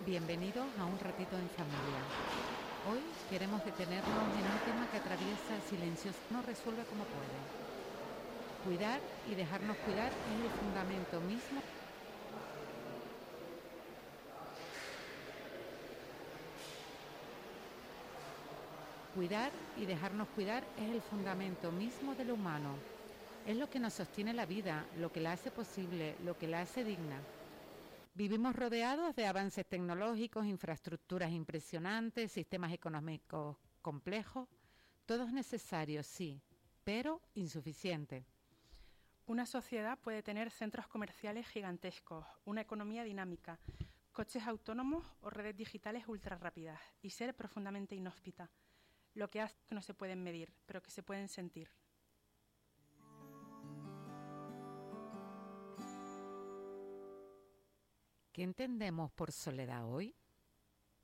Bienvenidos a Un Ratito en Familia. Hoy queremos detenernos en un tema que atraviesa silencioso, no resuelve como puede. Cuidar y dejarnos cuidar es el fundamento mismo. Cuidar y dejarnos cuidar es el fundamento mismo de lo humano. Es lo que nos sostiene la vida, lo que la hace posible, lo que la hace digna. Vivimos rodeados de avances tecnológicos, infraestructuras impresionantes, sistemas económicos complejos, todos necesarios, sí, pero insuficientes. Una sociedad puede tener centros comerciales gigantescos, una economía dinámica, coches autónomos o redes digitales ultra rápidas y ser profundamente inhóspita, lo que hace que no se pueden medir, pero que se pueden sentir. ¿Qué entendemos por soledad hoy?